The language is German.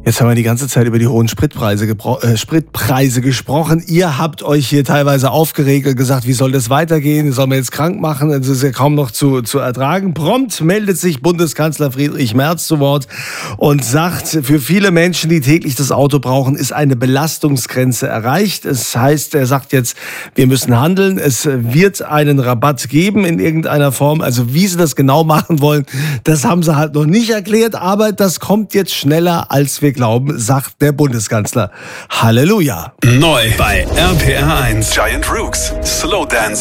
Jetzt haben wir die ganze Zeit über die hohen Spritpreise gesprochen. Ihr habt euch hier teilweise aufgeregt und gesagt, wie soll das weitergehen? Sollen wir jetzt krank machen? Das ist ja kaum noch zu ertragen. Prompt meldet sich Bundeskanzler Friedrich Merz zu Wort und sagt, für viele Menschen, die täglich das Auto brauchen, ist eine Belastungsgrenze erreicht. Das heißt, er sagt jetzt, wir müssen handeln. Es wird einen Rabatt geben in irgendeiner Form. Also wie sie das genau machen wollen, das haben sie halt noch nicht erklärt. Aber das kommt jetzt schneller, als wir glauben, sagt der Bundeskanzler. Halleluja. Neu bei RPR 1. Giant Rooks. Slow Dance